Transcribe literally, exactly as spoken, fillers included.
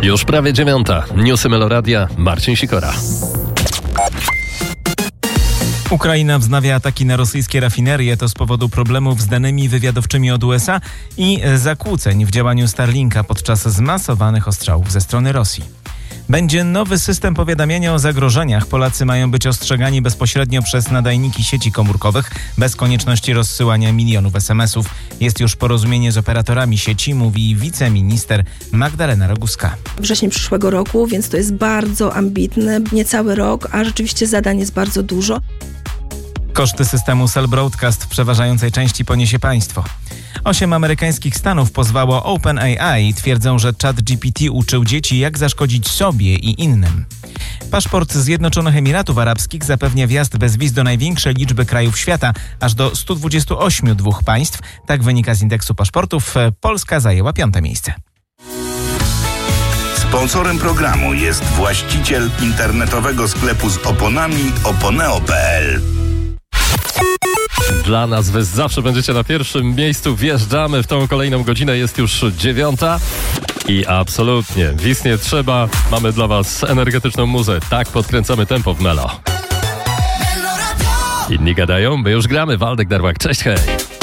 Już prawie dziewiąta. Newsy Meloradia. Marcin Sikora. Ukraina wznawia ataki na rosyjskie rafinerie. To z powodu problemów z danymi wywiadowczymi od U S A i zakłóceń w działaniu Starlinka podczas zmasowanych ostrzałów ze strony Rosji. Będzie nowy system powiadamiania o zagrożeniach. Polacy mają być ostrzegani bezpośrednio przez nadajniki sieci komórkowych, bez konieczności rozsyłania milionów es em esów. Jest już porozumienie z operatorami sieci, mówi wiceminister Magdalena Roguska. Wrzesień przyszłego roku, więc to jest bardzo ambitne, niecały rok, a rzeczywiście zadań jest bardzo dużo. Koszty systemu Cell Broadcast w przeważającej części poniesie państwo. Osiem amerykańskich stanów pozwało OpenAI. Twierdzą, że ChatGPT uczył dzieci, jak zaszkodzić sobie i innym. Paszport Zjednoczonych Emiratów Arabskich zapewnia wjazd bez wiz do największej liczby krajów świata, aż do stu dwudziestu ośmiu dwóch państw. Tak wynika z indeksu paszportów. Polska zajęła piąte miejsce. Sponsorem programu jest właściciel internetowego sklepu z oponami oponeo kropka pe el. Dla nas wy zawsze będziecie na pierwszym miejscu. Wjeżdżamy w tą kolejną godzinę. Jest już dziewiąta. I absolutnie, wiz nie trzeba. Mamy dla was energetyczną muzę. Tak podkręcamy tempo w Melo. Inni gadają, my już gramy. Waldek Darłak, cześć, hej.